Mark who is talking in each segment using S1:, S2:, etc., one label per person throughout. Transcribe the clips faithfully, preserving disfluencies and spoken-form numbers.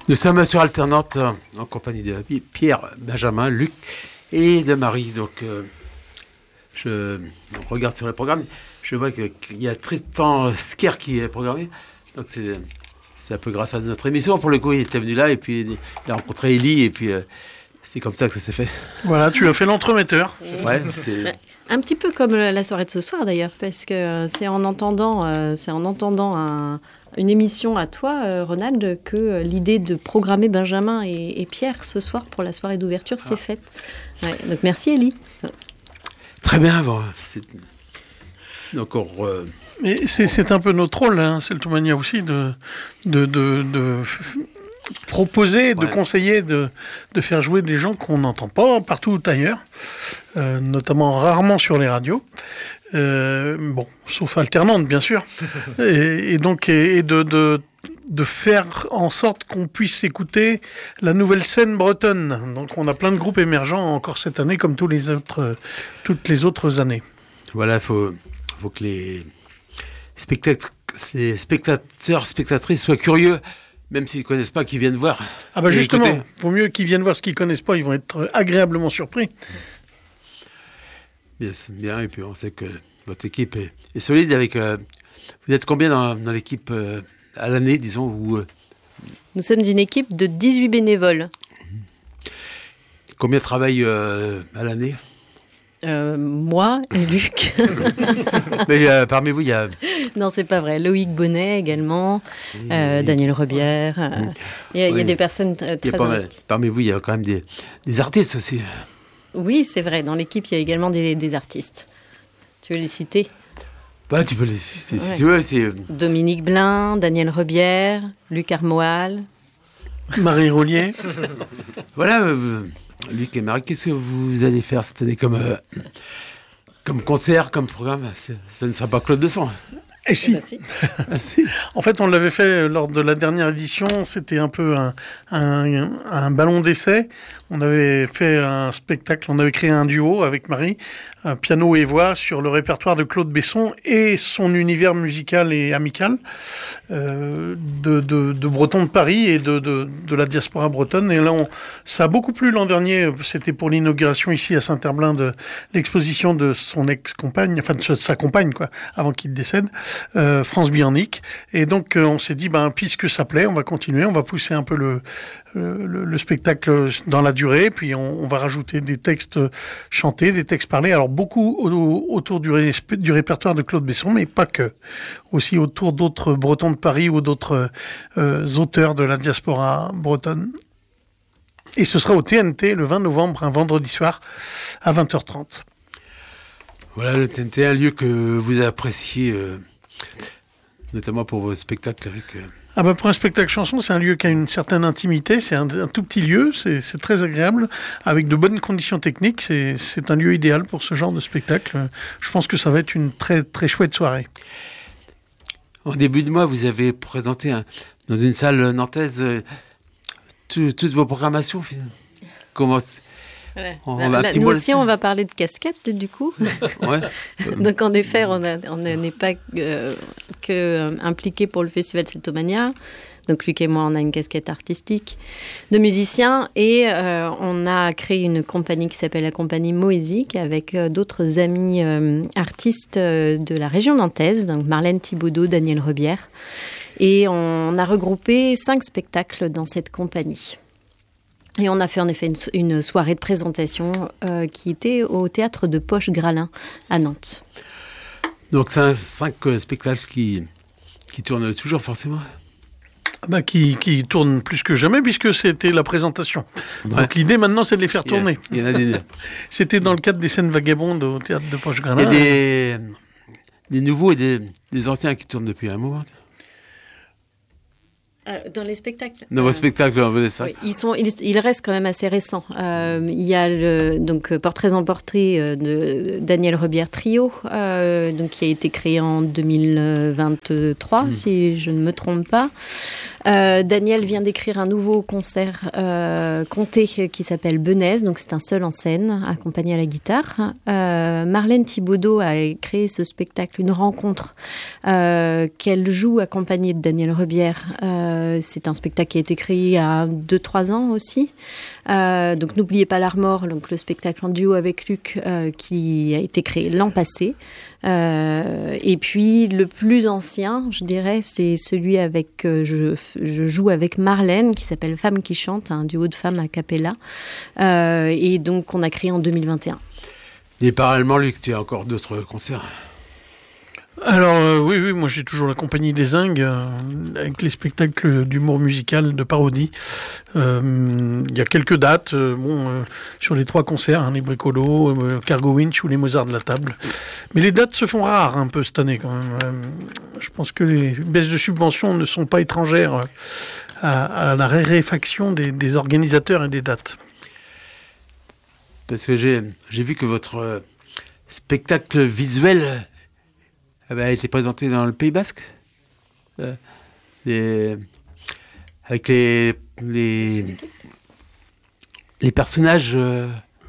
S1: Nous sommes sur Alternante en compagnie de Pierre, Benjamin, Luc et de Marie. Donc, euh, je regarde sur le programme, je vois qu'il y a Tristan Sker qui est programmé. Donc, c'est, c'est un peu grâce à notre émission. Pour le coup, il était venu là et puis il a rencontré Élie et puis euh, c'est comme ça que ça s'est fait.
S2: Voilà, tu as fait l'entremetteur.
S1: Ouais, c'est...
S3: Un petit peu comme la soirée de ce soir d'ailleurs, parce que c'est en entendant, euh, c'est en entendant un, une émission à toi, euh, Ronald, que euh, l'idée de programmer Benjamin et, et Pierre ce soir pour la soirée d'ouverture s'est ah. faite. Ouais, donc merci Élie.
S1: Très bien, bon, c'est... Donc on... Re...
S2: Mais c'est, c'est un peu notre rôle, hein, Celtomania aussi, de... de, de, de... proposer, de ouais. conseiller, de, de faire jouer des gens qu'on n'entend pas partout ailleurs, euh, notamment rarement sur les radios, euh, bon, sauf alternante bien sûr, et, et donc et, et de, de, de faire en sorte qu'on puisse écouter la nouvelle scène bretonne. Donc on a plein de groupes émergents encore cette année comme tous les autres, toutes les autres années.
S1: Voilà, il faut, faut que les spectateurs, les spectateurs, spectatrices soient curieux. Même s'ils ne connaissent pas, qu'ils viennent voir.
S2: Ah bah justement, il vaut mieux qu'ils viennent voir ce qu'ils ne connaissent pas, ils vont être agréablement surpris.
S1: Bien, bien, et puis on sait que votre équipe est, est solide. Avec, euh, vous êtes combien dans, dans l'équipe euh, à l'année, disons où, euh...
S3: Nous sommes une équipe de dix-huit bénévoles.
S1: Combien travaillent euh, à l'année?
S3: Euh, moi et Luc.
S1: Mais euh, parmi vous, il y a...
S3: Non, c'est pas vrai. Loïc Bonnet également, oui, euh, oui. Daniel Rebière. Euh, oui. Il y a, oui. il y a des personnes t- très investies.
S1: Parmi vous, il y a quand même des, des artistes aussi.
S3: Oui, c'est vrai. Dans l'équipe, il y a également des, des artistes. Tu veux les citer?
S1: Bah, tu peux les citer si ouais. tu veux. C'est...
S3: Dominique Blin, Daniel Rebière, Luc Armoal.
S2: Marie Roulier.
S1: Voilà... Euh, Luc et Marie, qu'est-ce que vous allez faire cette année comme, euh, comme concert, comme programme? C'est, ça ne sera pas Claude de Son.
S2: Et si. Eh ben si. ah, si. En fait, on l'avait fait lors de la dernière édition. C'était un peu un, un, un ballon d'essai. On avait fait un spectacle, on avait créé un duo avec Marie, un piano et voix, sur le répertoire de Claude Besson et son univers musical et amical euh, de, de, de Breton de Paris et de, de, de la diaspora bretonne. Et là, on, ça a beaucoup plu l'an dernier. C'était pour l'inauguration ici à Saint-Herblain de l'exposition de son ex-compagne, enfin de sa compagne, quoi, avant qu'il décède. Euh, France Biannick, et donc euh, on s'est dit ben, puisque ça plaît, on va continuer, on va pousser un peu le, le, le spectacle dans la durée, puis on, on va rajouter des textes chantés, des textes parlés, alors beaucoup au, autour du, ré, du répertoire de Claude Besson, mais pas que, aussi autour d'autres Bretons de Paris ou d'autres euh, auteurs de la diaspora bretonne. Et ce sera au T N T le vingt novembre, un vendredi soir à vingt heures trente.
S1: Voilà, le T N T, un lieu que vous appréciez euh... notamment pour vos spectacles avec... Euh...
S2: Ah bah pour un spectacle chanson, c'est un lieu qui a une certaine intimité, c'est un, un tout petit lieu, c'est, c'est très agréable, avec de bonnes conditions techniques, c'est, c'est un lieu idéal pour ce genre de spectacle. Je pense que ça va être une très, très chouette soirée.
S1: En début de mois, vous avez présenté un, dans une salle nantaise euh, tout, toutes vos programmations. Comment...
S3: Ouais. On là, là, nous aussi, on va parler de casquettes, du coup. Ouais. Donc, en effet, on n'est pas euh, que euh, impliqués pour le festival Celtomania. Donc, Luc et moi, on a une casquette artistique de musiciens. Et euh, on a créé une compagnie qui s'appelle la compagnie Moésique, avec euh, d'autres amis euh, artistes euh, de la région nantaise, donc Marlène Thibaudot, Daniel Rebière. Et on a regroupé cinq spectacles dans cette compagnie. Et on a fait en effet une, so- une soirée de présentation euh, qui était au théâtre de Poche-Gralin à Nantes.
S1: Donc c'est un, cinq euh, spectacles qui, qui tournent toujours forcément
S2: bah, qui, qui tournent plus que jamais puisque c'était la présentation. Ouais. Donc l'idée maintenant c'est de les faire tourner.
S1: Il y a, il y en a des...
S2: C'était dans le cadre des scènes vagabondes au théâtre de Poche-Gralin.
S1: Il y a des, des nouveaux et des, des anciens qui tournent depuis un moment.
S3: Euh, dans les spectacles.
S1: Dans vos euh, spectacles, on veut ça.
S3: Oui, ils sont, ils, ils restent quand même assez récents. Euh, il y a le donc Portraits en portrait de Daniel Rebière Trio, euh, donc qui a été créé en deux mille vingt-trois, mmh. si je ne me trompe pas. Euh, Daniel vient d'écrire un nouveau concert euh, comté qui s'appelle Benaise, donc c'est un seul en scène, accompagné à la guitare. Euh, Marlène Thibaudot a créé ce spectacle, une rencontre euh, qu'elle joue accompagnée de Daniel Rebière. Euh, c'est un spectacle qui a été créé il y a deux trois ans aussi. Euh, donc n'oubliez pas l'Armor, donc le spectacle en duo avec Luc euh, qui a été créé l'an passé. Euh, et puis le plus ancien, je dirais, c'est celui avec euh, je, je joue avec Marlène qui s'appelle Femmes qui chantent, un duo de femmes a cappella. Euh, et donc on a créé en deux mille vingt et un.
S1: Et parallèlement, Luc, tu as encore d'autres concerts?
S2: Alors euh, oui, oui, moi j'ai toujours la compagnie des Zingues euh, avec les spectacles d'humour musical, de parodie. Il euh, y a quelques dates, euh, bon, euh, sur les trois concerts, hein, les Bricolos, euh, Cargo Winch ou les Mozart de la table. Mais les dates se font rares un peu cette année quand même. Euh, je pense que les baisses de subventions ne sont pas étrangères à, à la raréfaction des, des organisateurs et des dates.
S1: Parce que j'ai, j'ai vu que votre euh, spectacle visuel a été présenté dans le Pays Basque, euh, les, avec les, les, les personnages. Euh...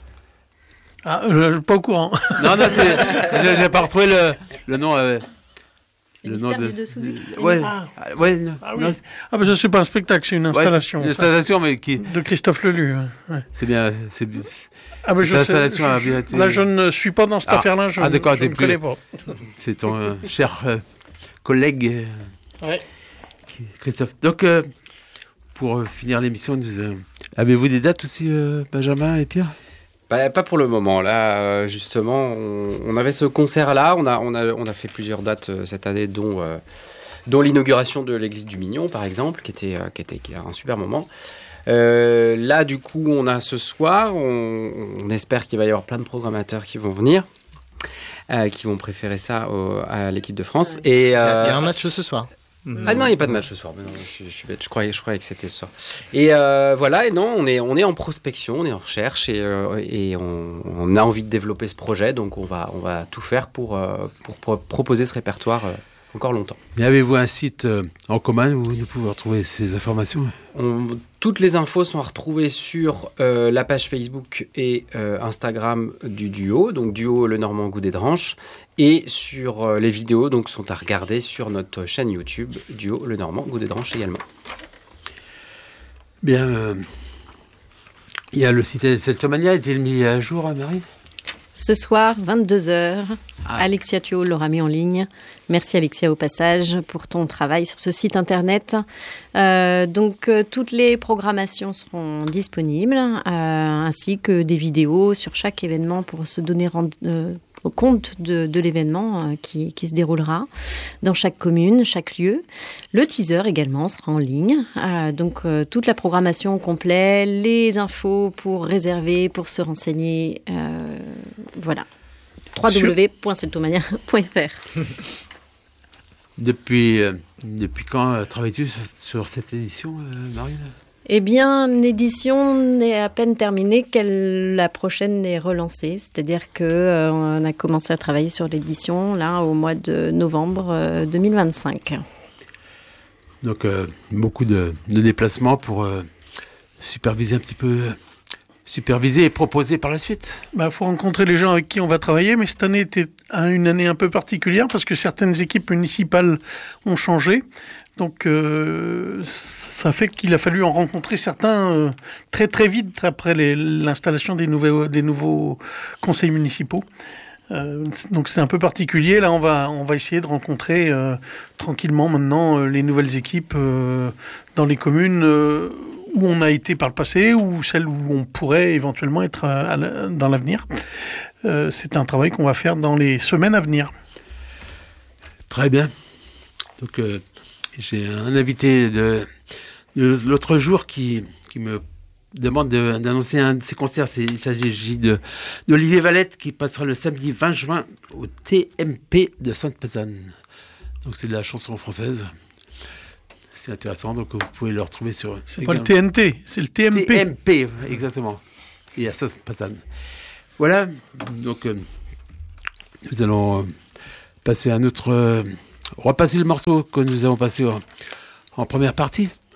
S2: Ah, je ne suis pas au courant.
S1: Non, non, c'est, j'ai, j'ai pas retrouvé le, le nom. Euh,
S3: le nom de. Dessous,
S1: ouais, ah. ouais, non,
S2: ah oui. Non, ah, mais ça, c'est pas un spectacle, c'est une installation. Ouais,
S1: c'est une installation, mais qui.
S2: De Christophe Lelu. Ouais.
S1: C'est bien. C'est,
S2: Ah ben je sais, je, je, été... Là, je ne suis pas dans cette ah, affaire-là, je, ah, d'accord, je ne connais pas.
S1: C'est ton euh, cher euh, collègue,
S2: euh, ouais.
S1: Christophe. Donc, euh, pour finir l'émission, nous, euh, avez-vous des dates aussi, euh, Benjamin et Pierre?
S4: Bah, pas pour le moment. Là, justement, on, on avait ce concert-là. On a, on, a, on a fait plusieurs dates euh, cette année, dont, euh, dont l'inauguration de l'église du Mignon, par exemple, qui était, euh, qui était qui a un super moment. Euh, là, du coup, on a ce soir, on, on espère qu'il va y avoir plein de programmateurs qui vont venir, euh, qui vont préférer ça au, à l'équipe de France. Et, euh,
S5: il y a un match ce soir.
S4: Ah non, il n'y a pas de match ce soir. Mais non, je, je suis bête. Je croyais, je croyais que c'était ce soir. Et euh, voilà, et non, on est, on est en prospection, on est en recherche et, euh, et on, on a envie de développer ce projet. Donc, on va, on va tout faire pour, euh, pour, pour proposer ce répertoire euh, encore longtemps.
S1: Et avez-vous un site euh, en commun où vous pouvez retrouver ces informations?
S4: on, Toutes les infos sont à retrouver sur euh, la page Facebook et euh, Instagram du duo, donc duo Le Normand Goût des Dranches, et sur euh, les vidéos donc sont à regarder sur notre chaîne YouTube duo Le Normand Goût des Dranches également.
S1: Bien, euh, il y a le site Celtomania, a-t-il mis à jour, hein, Marie?
S3: Ce soir, vingt-deux heures, ah. Alexia Thuot l'aura mis en ligne. Merci Alexia au passage pour ton travail sur ce site internet. Euh, donc euh, toutes les programmations seront disponibles, euh, ainsi que des vidéos sur chaque événement pour se donner rend- euh, au compte de, de l'événement euh, qui, qui se déroulera dans chaque commune, chaque lieu. Le teaser également sera en ligne. Euh, donc euh, toute la programmation complète, les infos pour réserver, pour se renseigner. Euh, voilà. w w w point celtomania point f r.
S1: Depuis, euh, depuis quand euh, travailles-tu sur, sur cette édition, euh, Marie?
S3: Eh bien, l'édition n'est à peine terminée qu'elle, la prochaine est relancée. C'est-à-dire qu'on euh, a commencé à travailler sur l'édition là, au mois de novembre euh, deux mille vingt-cinq.
S1: Donc, euh, beaucoup de, de déplacements pour euh, superviser un petit peu... superviser et proposer par la suite.
S2: Bah, faut rencontrer les gens avec qui on va travailler, mais cette année était une année un peu particulière parce que certaines équipes municipales ont changé. Donc, euh, ça fait qu'il a fallu en rencontrer certains euh, très très vite après les, l'installation des nouveaux, des nouveaux conseils municipaux. Euh, donc c'est un peu particulier. Là, on va, on va essayer de rencontrer euh, tranquillement maintenant euh, les nouvelles équipes euh, dans les communes euh, où on a été par le passé ou celles où on pourrait éventuellement être à, à, dans l'avenir. Euh, c'est un travail qu'on va faire dans les semaines à venir.
S1: Très bien. Donc, euh, j'ai un invité de, de l'autre jour qui, qui me demande de, d'annoncer un de ses concerts. C'est, il s'agit de, d'Olivier Valette qui passera le samedi vingt juin au T M P de Sainte-Pazanne. Donc, c'est de la chanson française. C'est intéressant, donc vous pouvez le retrouver sur...
S2: C'est pas le T N T, c'est le T M P.
S1: T M P, exactement. Et à Sainte-Pazanne. Voilà, donc euh, nous allons euh, passer à notre... Euh, repasser le morceau que nous avons passé en, en première partie.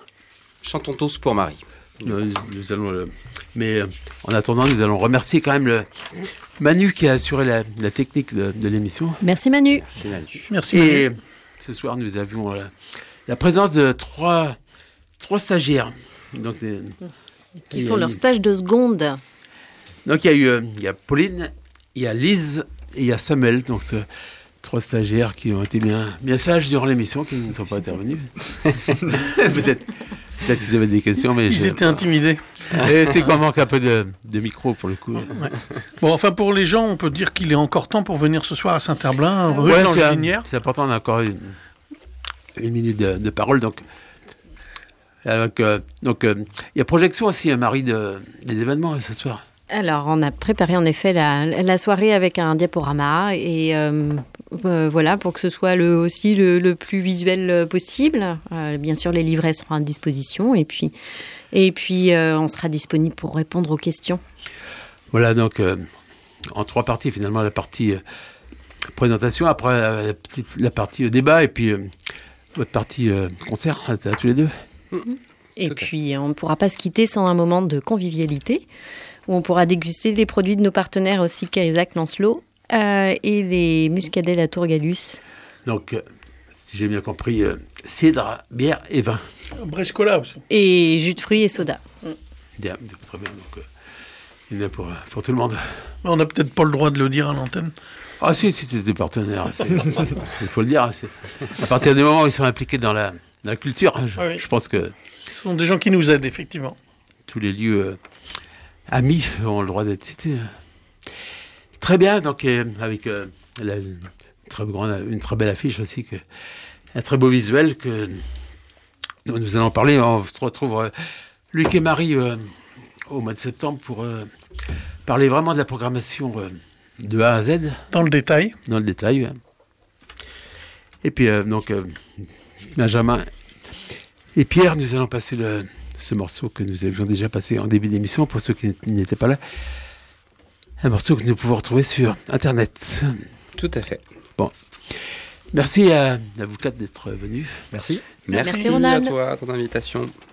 S4: Chantons tous pour Marie.
S1: Nous, nous allons, euh, mais euh, en attendant, nous allons remercier quand même le Manu qui a assuré la, la technique de, de l'émission.
S3: Merci Manu.
S4: Merci Manu.
S2: Merci
S1: Et
S2: Manu.
S1: Ce soir, nous avions la, la présence de trois, trois stagiaires. Donc, des,
S3: qui font leur stage de seconde.
S1: Donc il y a eu, euh, il y a Pauline, il y a Lise et il y a Samuel. Donc euh, trois stagiaires qui ont été bien, bien sages durant l'émission, qui ne sont pas intervenus. peut-être, peut-être qu'ils avaient des questions, mais
S2: ils
S1: je...
S2: étaient intimidés.
S1: Et c'est qu'on manque un peu de, de micro pour le coup.
S2: Ouais. Bon, enfin pour les gens, on peut dire qu'il est encore temps pour venir ce soir à Saint-Herblain, rue
S1: ouais,
S2: de l'Angevinière.
S1: C'est important, on a encore une, une minute de, de parole. Donc, donc, euh, donc euh, il y a projection aussi, hein, Marie, de, des événements ce soir.
S3: Alors, on a préparé en effet la, la soirée avec un diaporama et euh, euh, voilà, pour que ce soit le, aussi le, le plus visuel possible. Euh, bien sûr, les livrets seront à disposition et puis, et puis euh, on sera disponible pour répondre aux questions.
S1: Voilà, donc euh, en trois parties finalement, la partie euh, présentation, après euh, la, petite, la partie euh, débat et puis euh, votre partie euh, concert à, à tous les deux.
S3: Et puis, on ne pourra pas se quitter sans un moment de convivialité où on pourra déguster les produits de nos partenaires aussi, Carisac, Lancelot euh, et les muscadets La Tour Galus.
S1: Donc, euh, si j'ai bien compris, euh, cidre, bière et vin.
S2: Brescola aussi.
S3: Et jus de fruits et soda.
S1: Bien, très bien. Donc, euh, il y en a pour, pour tout le monde.
S2: On n'a peut-être pas le droit de le dire à l'antenne.
S1: Ah si, si c'est des partenaires. Il faut le dire. C'est, à partir du moment où ils sont impliqués dans la, dans la culture, je,
S2: ah oui.
S1: je pense que...
S2: Ce sont des gens qui nous aident, effectivement.
S1: Tous les lieux euh, amis ont le droit d'être cités. Très bien, donc euh, avec euh, la, une, très grande, une très belle affiche aussi, que, un très beau visuel que nous, nous allons parler. On se retrouve, euh, Luc et Marie, euh, au mois de septembre pour euh, parler vraiment de la programmation euh, de A à Z.
S2: Dans le détail.
S1: Dans le détail. Ouais. Et puis, euh, donc, euh, Benjamin et Pierre, nous allons passer le, ce morceau que nous avions déjà passé en début d'émission, pour ceux qui n'étaient pas là. Un morceau que nous pouvons retrouver sur Internet.
S4: Tout à fait.
S1: Bon. Merci à, à vous quatre d'être venus.
S4: Merci.
S3: Merci,
S4: Merci
S3: Merci
S4: à toi, à ton invitation.